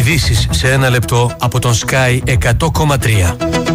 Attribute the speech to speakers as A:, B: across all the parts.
A: Ειδήσεις σε ένα λεπτό από τον Sky 100,3.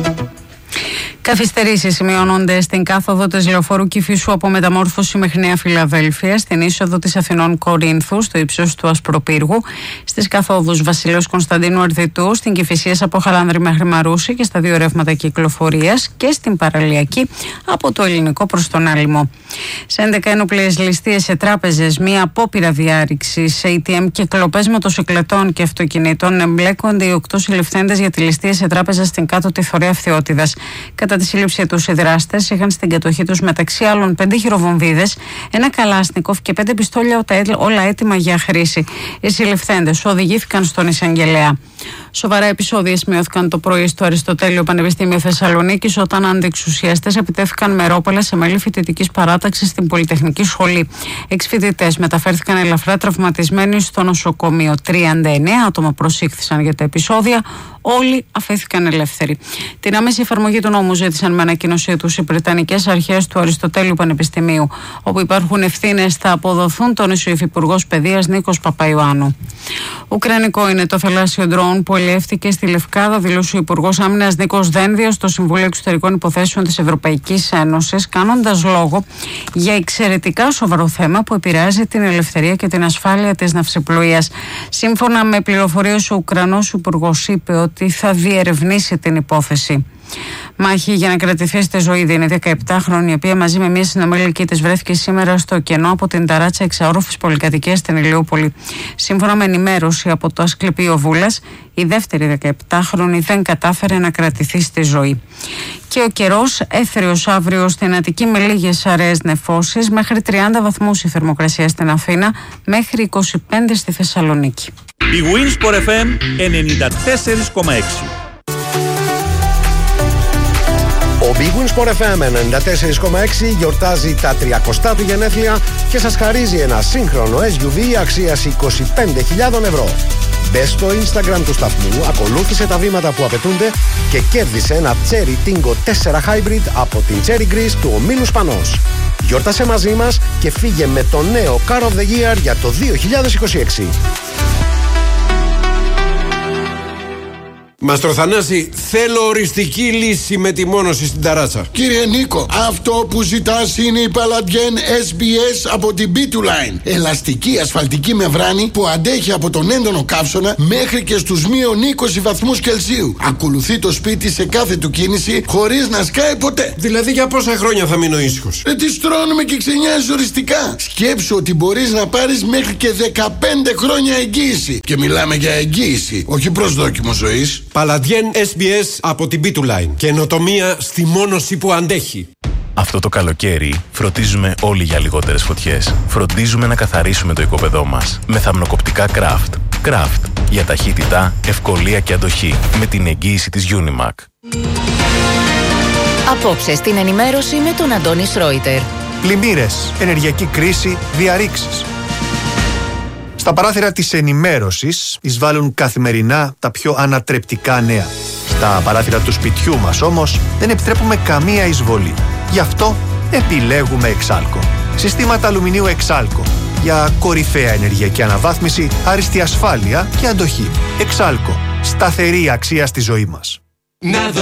B: Καθυστερήσεις σημειώνονται στην κάθοδο της λεωφόρου Κηφισού από Μεταμόρφωση μέχρι Νέα Φιλαδέλφεια, στην είσοδο της Αθηνών Κορίνθου, στο ύψος του Ασπροπύργου, στις καθόδους Βασιλέως Κωνσταντίνου Αρδιτού, στην Κηφισίας από Χαλάνδρη μέχρι Μαρούση και στα δύο ρεύματα κυκλοφορίας, και στην παραλιακή από το Ελληνικό προς τον Άλυμο. Σε 11 ένοπλες ληστείες σε τράπεζες, μία απόπειρα διάρρηξης σε ATM και κλοπές μοτοσυκλετών και αυτοκινήτων εμπλέκονται οι 8 συλληφθέντες για τη ληστεία σε τράπεζα στην κάτωτη Θωρέα Φθιώτιδας. Κατά τη σύλληψή τους, οι δράστες είχαν στην κατοχή τους μεταξύ άλλων 5 χειροβομβίδες, ένα καλάσνικοφ και 5 πιστόλια, όλα έτοιμα για χρήση. Οι συλληφθέντες οδηγήθηκαν στον εισαγγελέα. Σοβαρά επεισόδια σημειώθηκαν το πρωί στο Αριστοτέλειο Πανεπιστήμιο Θεσσαλονίκης, όταν αντιεξουσιαστές επιτέθηκαν με ρόπαλα σε μέλη φοιτητικής παράταξης στην Πολυτεχνική Σχολή. 6 φοιτητές μεταφέρθηκαν ελαφρά τραυματισμένοι στο νοσοκομείο. 39 άτομα προσήχθησαν για τα επεισόδια. Όλοι αφέθηκαν ελεύθεροι. Την άμεση εφαρμογή του νόμου ζήτησαν με ανακοίνωσή τους οι Βρετανικές Αρχές του Αριστοτέλειου Πανεπιστημίου. Όπου υπάρχουν ευθύνες, θα αποδοθούν τον Υφυπουργός Παιδείας Νίκος Παπαϊωάννου. Ουκρανικό είναι το θαλάσσιο ντρόουν που ελεύθηκε στη Λευκάδα, δηλώσει ο Υπουργός Άμυνας Νίκος Δένδιος στο Συμβούλιο Εξωτερικών Υποθέσεων της Ευρωπαϊκής Ένωσης, κάνοντας λόγο για εξαιρετικά σοβαρό θέμα που επηρεάζει την ελευθερία και την ασφάλεια της ναυσιπλοείας. Σύμφωνα με πληροφορίες, ο Ουκρανός Υπουργός είπε ότι θα διερευνήσει την υπόθεση. Μάχη για να κρατηθεί στη ζωή δίνει 17χρονη, η οποία μαζί με μια συνομιλική της βρέθηκε σήμερα στο κενό από την ταράτσα εξαόροφης πολυκατοικίας στην Ηλιούπολη. Σύμφωνα με ενημέρωση από το Ασκληπείο Βούλας, η δεύτερη 17χρονη δεν κατάφερε να κρατηθεί στη ζωή. Και ο καιρός έθριος αύριο στην Αττική με λίγες αραιές νεφώσεις, μέχρι 30 βαθμούς η θερμοκρασία στην Αθήνα, μέχρι 25 στη Θεσσαλονίκη.
C: Η Winsport FM 94,6.
D: Ο Big Win Sport FM 94,6 γιορτάζει τα 30 του γενέθλια και σας χαρίζει ένα σύγχρονο SUV αξίας 25.000 ευρώ. Μπες στο Instagram του σταθμού, ακολούθησε τα βήματα που απαιτούνται και κέρδισε ένα Cherry Tingo 4 Hybrid από την Cherry Greece του ομίλου Σπανός. Γιόρτασε μαζί μας και φύγε με το νέο Car of the Year για το 2026.
E: Μαστροθανάση, θέλω οριστική λύση με τη μόνωση στην ταράτσα.
F: Κύριε Νίκο, αυτό που ζητάς είναι η Paladien SBS από την B2Line. Ελαστική ασφαλτική μεμβράνη που αντέχει από τον έντονο καύσωνα μέχρι και στους μείον 20 βαθμούς Κελσίου. Ακολουθεί το σπίτι σε κάθε του κίνηση χωρίς να σκάει ποτέ.
E: Δηλαδή για πόσα χρόνια θα μείνω ήσυχος?
F: Τη στρώνουμε και ξενιάζεις οριστικά. Σκέψου ότι μπορείς να πάρεις μέχρι και 15 χρόνια εγγύηση. Και μιλάμε για εγγύηση, όχι προσδόκιμο ζωής.
E: Paladien SBS από την B2Line. Καινοτομία στη μόνωση που αντέχει.
G: Αυτό το καλοκαίρι φροντίζουμε όλοι για λιγότερες φωτιές. Φροντίζουμε να καθαρίσουμε το οικόπεδό μας με θαμνοκοπτικά Craft. Craft για ταχύτητα, ευκολία και αντοχή με την εγγύηση της Unimac.
H: Απόψε στην ενημέρωση με τον Αντώνη Σρόιτερ.
I: Πλημμύρες, ενεργειακή κρίση, διαρρήξεις. Στα παράθυρα της ενημέρωσης εισβάλλουν καθημερινά τα πιο ανατρεπτικά νέα. Στα παράθυρα του σπιτιού μας όμως δεν επιτρέπουμε καμία εισβολή. Γι' αυτό επιλέγουμε Εξάλκο. Συστήματα αλουμινίου Εξάλκο για κορυφαία ενεργειακή αναβάθμιση, άριστη ασφάλεια και αντοχή. Εξάλκο. Σταθερή αξία στη ζωή μας.